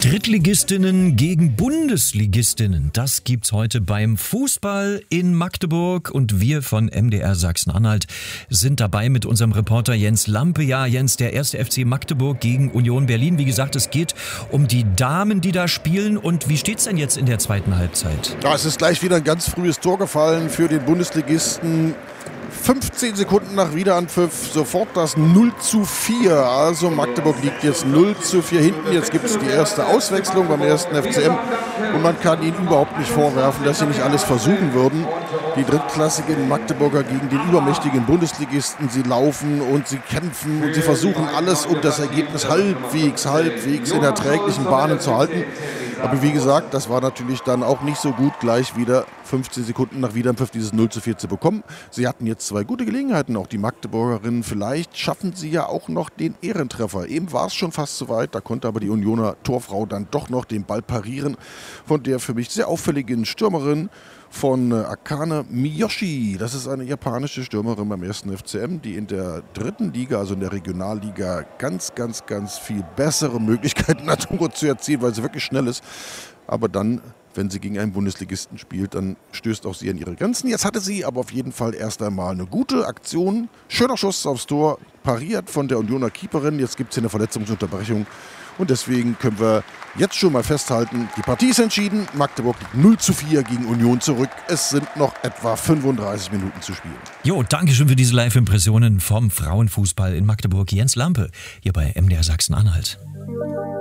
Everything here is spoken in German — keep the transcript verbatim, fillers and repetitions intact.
Drittligistinnen gegen Bundesligistinnen. Das gibt's heute beim Fußball in Magdeburg. Und wir von M D R Sachsen-Anhalt sind dabei mit unserem Reporter Jens Lampe. Ja, Jens, der erste F C Magdeburg gegen Union Berlin. Wie gesagt, es geht um die Damen, die da spielen. Und wie steht's denn jetzt in der zweiten Halbzeit? Ja, es ist gleich wieder ein ganz frühes Tor gefallen für den Bundesligisten. fünfzehn Sekunden nach Wiederanpfiff sofort das null zu vier. Also Magdeburg liegt jetzt null zu vier hinten. Jetzt gibt es die erste Auswechslung beim ersten F C M. Und man kann ihnen überhaupt nicht vorwerfen, dass sie nicht alles versuchen würden. Die drittklassigen Magdeburger gegen den übermächtigen Bundesligisten. Sie laufen und sie kämpfen und sie versuchen alles, um das Ergebnis halbwegs, halbwegs in erträglichen Bahnen zu halten. Aber wie gesagt, das war natürlich dann auch nicht so gut, gleich wieder fünfzehn Sekunden nach Wiederanpfiff dieses null zu vier zu bekommen. Sie hatten jetzt zwei gute Gelegenheiten, auch die Magdeburgerinnen. Vielleicht schaffen sie ja auch noch den Ehrentreffer. Eben war es schon fast so weit, da konnte aber die Unioner Torfrau dann doch noch den Ball parieren von der für mich sehr auffälligen Stürmerin von Akane Miyoshi. Das ist eine japanische Stürmerin beim ersten F C M, die in der dritten Liga, also in der Regionalliga, ganz, ganz, ganz viel bessere Möglichkeiten hat, Tore zu erzielen, weil sie wirklich schnell ist. Aber dann, wenn sie gegen einen Bundesligisten spielt, dann stößt auch sie an ihre Grenzen. Jetzt hatte sie aber auf jeden Fall erst einmal eine gute Aktion. Schöner Schuss aufs Tor, pariert von der Unioner Keeperin. Jetzt gibt es hier eine Verletzungsunterbrechung. Und deswegen können wir jetzt schon mal festhalten, die Partie ist entschieden. Magdeburg liegt null zu vier gegen Union zurück. Es sind noch etwa fünfunddreißig Minuten zu spielen. Jo, danke schön für diese Live-Impressionen vom Frauenfußball in Magdeburg. Jens Lampe hier bei M D R Sachsen-Anhalt.